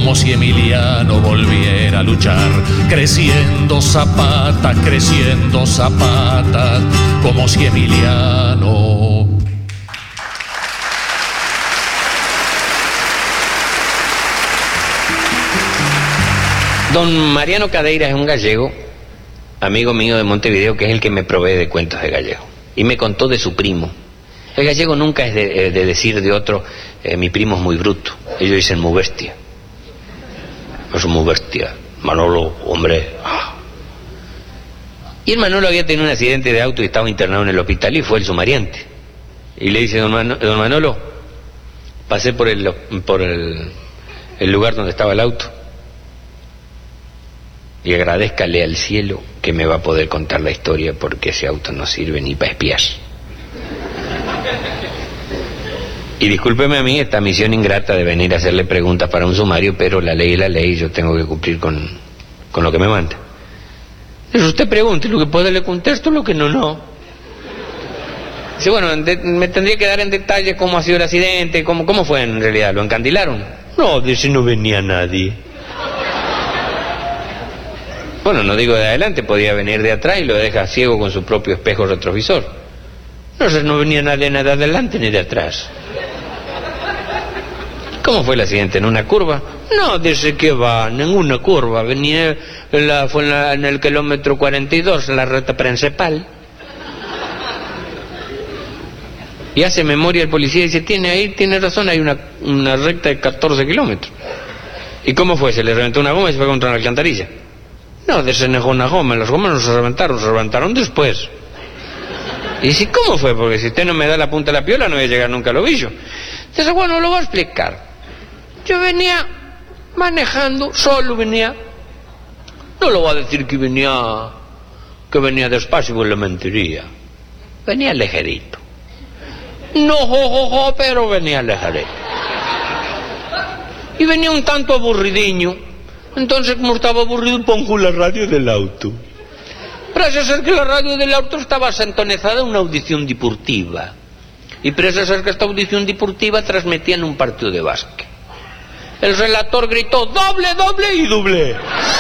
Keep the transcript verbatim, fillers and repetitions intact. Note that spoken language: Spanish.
como si Emiliano volviera a luchar. Creciendo Zapata, creciendo Zapata, como si Emiliano. Don Mariano Cadeira es un gallego, amigo mío de Montevideo, que es el que me provee de cuentos de gallego. Y me contó de su primo. El gallego nunca es de, de decir de otro, eh, mi primo es muy bruto. Ellos dicen muy bestia. Es muy bestia. Manolo, hombre. Ah. Y el Manolo había tenido un accidente de auto y estaba internado en el hospital y fue el sumariante. Y le dice, don, Man don Manolo, pasé por el, por el, el lugar donde estaba el auto. Y agradézcale al cielo que me va a poder contar la historia, porque ese auto no sirve ni para espiar. Y discúlpeme a mí esta misión ingrata de venir a hacerle preguntas para un sumario, pero la ley es la ley y yo tengo que cumplir con, con lo que me manda. Entonces usted pregunte, lo que puede le contesto, lo que no, no. Dice, bueno, de, me tendría que dar en detalle cómo ha sido el accidente, cómo, cómo fue en realidad, ¿lo encandilaron? No, dice, no venía nadie. Bueno, no digo de adelante, podía venir de atrás y lo deja ciego con su propio espejo retrovisor. No sé, no venía nadie nada de adelante ni de atrás. ¿Cómo fue el accidente? ¿En una curva? No, dice que va, en ninguna curva. Venía, en la, fue en, la, en el kilómetro cuarenta y dos, en la recta principal. Y hace memoria el policía y dice, tiene ahí, tiene razón, hay una, una recta de catorce kilómetros. ¿Y cómo fue? ¿Se le reventó una goma y se fue contra una alcantarilla? No, desenejó una goma, las gomas no se reventaron, se reventaron después. Y dice, ¿cómo fue? Porque si usted no me da la punta de la piola no voy a llegar nunca al ovillo. Entonces, bueno, lo voy a explicar. Yo venía manejando, solo venía. No lo voy a decir que venía, que venía despacio, pues le mentiría. Venía ligerito. No, jo, jo, jo, pero venía ligerito. Y venía un tanto aburridiño. Entonces, como estaba aburrido, pongo la radio del auto. Parece ser que la radio del auto estaba sintonizada en una audición deportiva. Y parece ser que esta audición deportiva transmitía en un partido de básquet. El relator gritó, doble, doble y doble.